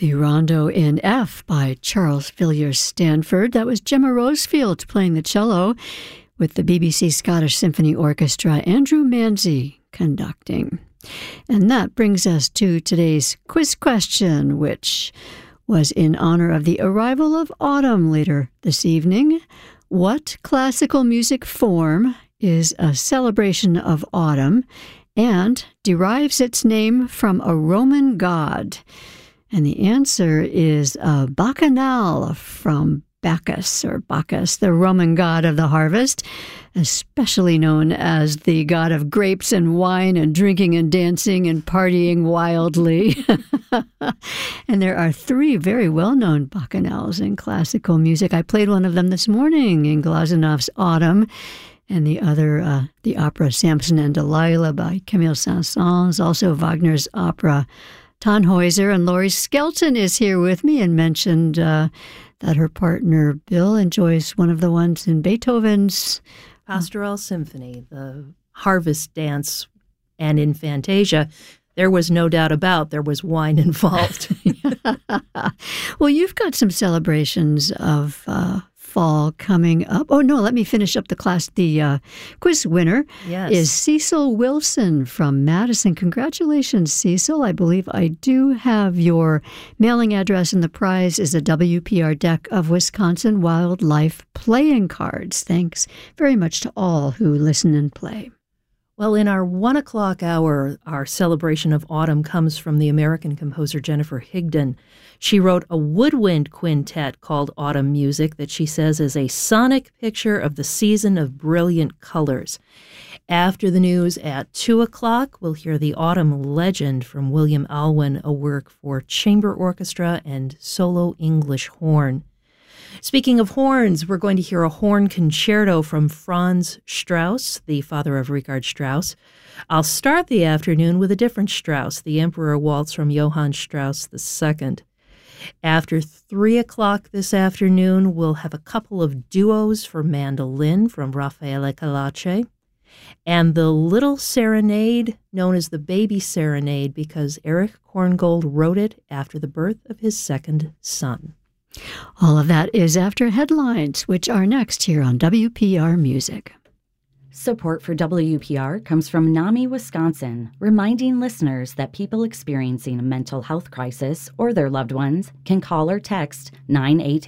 The Rondo in F by Charles Villiers Stanford. That was Gemma Rosefield playing the cello with the BBC Scottish Symphony Orchestra, Andrew Manzi conducting. And that brings us to today's quiz question, which was in honor of the arrival of autumn later this evening. What classical music form is a celebration of autumn and derives its name from a Roman god? And the answer is Bacchanal, from Bacchus, the Roman god of the harvest, especially known as the god of grapes and wine and drinking and dancing and partying wildly. And there are 3 very well-known bacchanals in classical music. I played one of them this morning in Glazonov's Autumn, and the other, the opera Samson and Delilah by Camille Saint-Saëns, also Wagner's opera Tannhäuser. And Laurie Skelton is here with me and mentioned that her partner Bill enjoys one of the ones in Beethoven's Pastoral Symphony, the Harvest Dance, and in Fantasia. There was no doubt about there was wine involved. Well, you've got some celebrations of fall coming up. Oh, no, let me finish up the quiz winner. Yes. Is Cecil Wilson from Madison. Congratulations, Cecil. I believe I do have your mailing address, and the prize is a WPR deck of Wisconsin Wildlife playing cards. Thanks very much to all who listen and play. Well, in our 1 o'clock hour, our celebration of autumn comes from the American composer Jennifer Higdon. She wrote a woodwind quintet called Autumn Music that she says is a sonic picture of the season of brilliant colors. After the news at 2 o'clock, we'll hear the Autumn Legend from William Alwyn, a work for chamber orchestra and solo English horn. Speaking of horns, we're going to hear a horn concerto from Franz Strauss, the father of Richard Strauss. I'll start the afternoon with a different Strauss, the Emperor Waltz from Johann Strauss II. After 3 o'clock this afternoon, we'll have a couple of duos for mandolin from Raffaele Calace, and the Little Serenade, known as the Baby Serenade, because Erich Korngold wrote it after the birth of his second son. All of that is after headlines, which are next here on WPR Music. Support for WPR comes from NAMI, Wisconsin, reminding listeners that people experiencing a mental health crisis or their loved ones can call or text 988